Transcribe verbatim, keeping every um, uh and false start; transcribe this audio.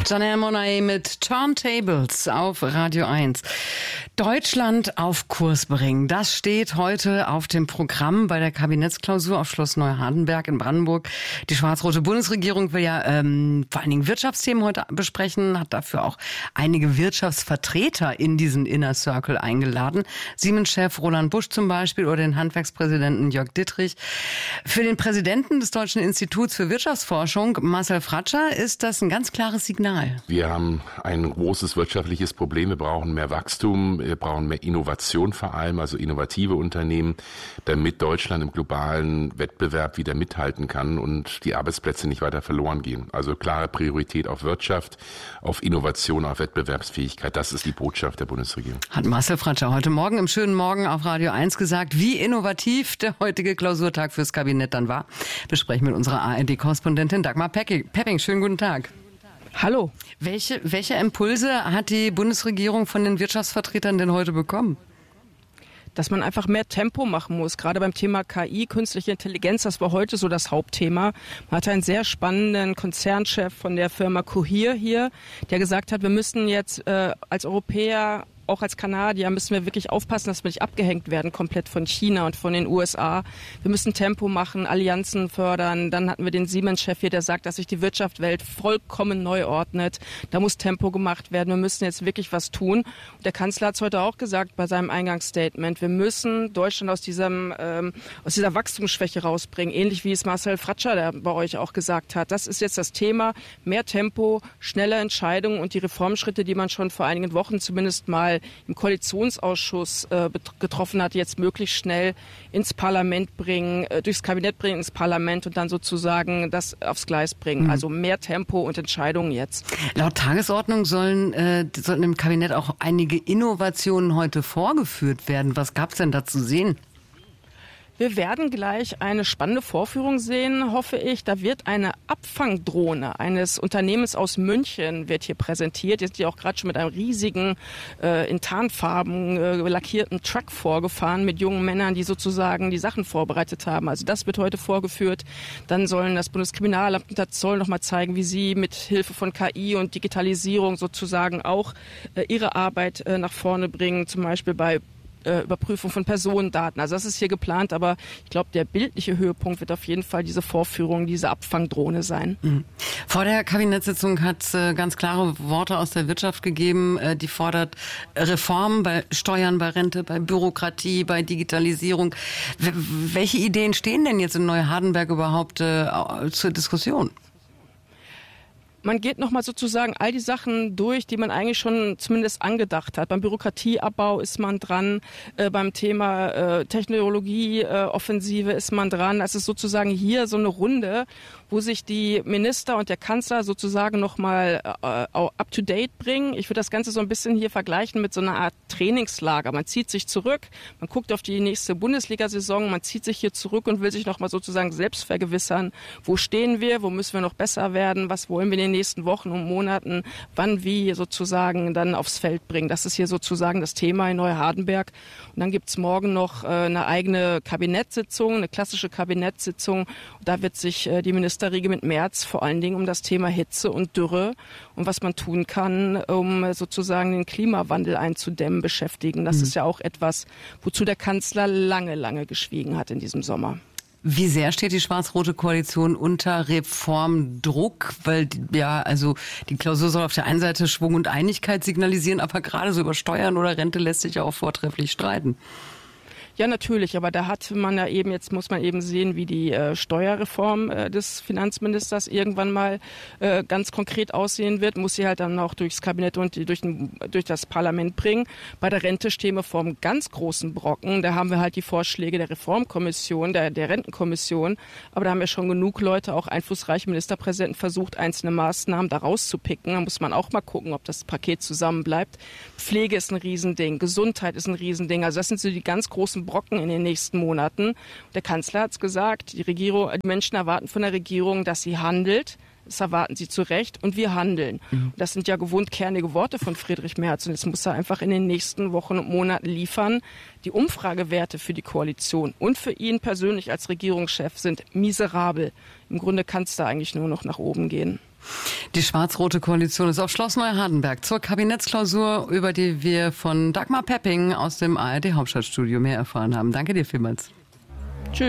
Janelle Monáe mit Turntables auf Radio eins. Deutschland auf Kurs bringen. Das steht heute auf dem Programm bei der Kabinettsklausur auf Schloss Neuhardenberg in Brandenburg. Die schwarz-rote Bundesregierung will ja ähm, vor allen Dingen Wirtschaftsthemen heute besprechen, hat dafür auch einige Wirtschaftsvertreter in diesen Inner Circle eingeladen. Siemens-Chef Roland Busch zum Beispiel oder den Handwerkspräsidenten Jörg Dittrich. Für den Präsidenten des Deutschen Instituts für Wirtschaftsforschung, Marcel Fratscher, ist das ein ganz klares Signal. Wir haben ein großes wirtschaftliches Problem. Wir brauchen mehr Wachstum. Wir brauchen mehr Innovation vor allem, also innovative Unternehmen, damit Deutschland im globalen Wettbewerb wieder mithalten kann und die Arbeitsplätze nicht weiter verloren gehen. Also klare Priorität auf Wirtschaft, auf Innovation, auf Wettbewerbsfähigkeit. Das ist die Botschaft der Bundesregierung. Hat Marcel Fratscher heute Morgen im schönen Morgen auf Radio eins gesagt, wie innovativ der heutige Klausurtag fürs Kabinett dann war. Besprechen mit unserer A R D-Korrespondentin Dagmar Pepping. Schönen guten Tag. Hallo. Welche, welche Impulse hat die Bundesregierung von den Wirtschaftsvertretern denn heute bekommen? Dass man einfach mehr Tempo machen muss, gerade beim Thema K I, künstliche Intelligenz, das war heute so das Hauptthema. Man hatte einen sehr spannenden Konzernchef von der Firma Cohere hier, der gesagt hat, wir müssen jetzt äh, als Europäer, auch als Kanadier, müssen wir wirklich aufpassen, dass wir nicht abgehängt werden komplett von China und von den U S A. Wir müssen Tempo machen, Allianzen fördern. Dann hatten wir den Siemens-Chef hier, der sagt, dass sich die Wirtschaftswelt vollkommen neu ordnet. Da muss Tempo gemacht werden. Wir müssen jetzt wirklich was tun. Und der Kanzler hat es heute auch gesagt bei seinem Eingangsstatement. Wir müssen Deutschland aus diesem ähm, aus dieser Wachstumsschwäche rausbringen, ähnlich wie es Marcel Fratscher der bei euch auch gesagt hat. Das ist jetzt das Thema. Mehr Tempo, schnelle Entscheidungen und die Reformschritte, die man schon vor einigen Wochen zumindest mal im Koalitionsausschuss äh, getroffen hat, jetzt möglichst schnell ins Parlament bringen, äh, durchs Kabinett bringen, ins Parlament und dann sozusagen das aufs Gleis bringen. Mhm. Also mehr Tempo und Entscheidungen jetzt. Laut Tagesordnung sollen, äh, sollten im Kabinett auch einige Innovationen heute vorgeführt werden. Was gab es denn da zu sehen? Wir werden gleich eine spannende Vorführung sehen, hoffe ich. Da wird eine Abfangdrohne eines Unternehmens aus München wird hier präsentiert. Jetzt ist die auch gerade schon mit einem riesigen, äh, in Tarnfarben äh, lackierten Truck vorgefahren mit jungen Männern, die sozusagen die Sachen vorbereitet haben. Also das wird heute vorgeführt. Dann sollen das Bundeskriminalamt und das Zoll noch mal zeigen, wie sie mit Hilfe von K I und Digitalisierung sozusagen auch äh, ihre Arbeit äh, nach vorne bringen, zum Beispiel bei Überprüfung von Personendaten. Also das ist hier geplant, aber ich glaube, der bildliche Höhepunkt wird auf jeden Fall diese Vorführung, diese Abfangdrohne sein. Mhm. Vor der Kabinettssitzung hat es äh, ganz klare Worte aus der Wirtschaft gegeben, äh, die fordert Reformen bei Steuern, bei Rente, bei Bürokratie, bei Digitalisierung. W- welche Ideen stehen denn jetzt in Neuhardenberg überhaupt äh, zur Diskussion? Man geht nochmal sozusagen all die Sachen durch, die man eigentlich schon zumindest angedacht hat. Beim Bürokratieabbau ist man dran, äh, beim Thema äh, Technologieoffensive äh, ist man dran. Es ist sozusagen hier so eine Runde, wo sich die Minister und der Kanzler sozusagen nochmal äh, up-to-date bringen. Ich würde das Ganze so ein bisschen hier vergleichen mit so einer Art Trainingslager. Man zieht sich zurück, man guckt auf die nächste Bundesliga-Saison, man zieht sich hier zurück und will sich nochmal sozusagen selbst vergewissern, wo stehen wir, wo müssen wir noch besser werden, was wollen wir in den nächsten Wochen und Monaten, wann, wie sozusagen dann aufs Feld bringen. Das ist hier sozusagen das Thema in Neuhardenberg. Und dann gibt's morgen noch äh, eine eigene Kabinettssitzung, eine klassische Kabinettssitzung. Und da wird sich äh, die Ministerriege mit Merz vor allen Dingen um das Thema Hitze und Dürre und was man tun kann, um äh, sozusagen den Klimawandel einzudämmen, beschäftigen. Das mhm. ist ja auch etwas, wozu der Kanzler lange, lange geschwiegen hat in diesem Sommer. Wie sehr steht die schwarz-rote Koalition unter Reformdruck? Weil, ja, also die Klausur soll auf der einen Seite Schwung und Einigkeit signalisieren, aber gerade so über Steuern oder Rente lässt sich ja auch vortrefflich streiten. Ja, natürlich, aber da hat man ja eben, jetzt muss man eben sehen, wie die äh, Steuerreform äh, des Finanzministers irgendwann mal äh, ganz konkret aussehen wird, muss sie halt dann auch durchs Kabinett und durch, den, durch das Parlament bringen. Bei der Rente stehen wir vor einem ganz großen Brocken, da haben wir halt die Vorschläge der Reformkommission, der, der Rentenkommission, aber da haben ja schon genug Leute, auch einflussreiche Ministerpräsidenten, versucht, einzelne Maßnahmen da rauszupicken. Da muss man auch mal gucken, ob das Paket zusammenbleibt. Pflege ist ein Riesending, Gesundheit ist ein Riesending, also das sind so die ganz großen Brocken in den nächsten Monaten. Der Kanzler hat es gesagt, die Regierung, die Menschen erwarten von der Regierung, dass sie handelt. Das erwarten sie zu Recht und wir handeln. Mhm. Das sind ja gewohnt kernige Worte von Friedrich Merz und jetzt muss er einfach in den nächsten Wochen und Monaten liefern. Die Umfragewerte für die Koalition und für ihn persönlich als Regierungschef sind miserabel. Im Grunde kann es da eigentlich nur noch nach oben gehen. Die schwarz-rote Koalition ist auf Schloss Neuhardenberg zur Kabinettsklausur, über die wir von Dagmar Pepping aus dem A R D Hauptstadtstudio mehr erfahren haben. Danke dir vielmals.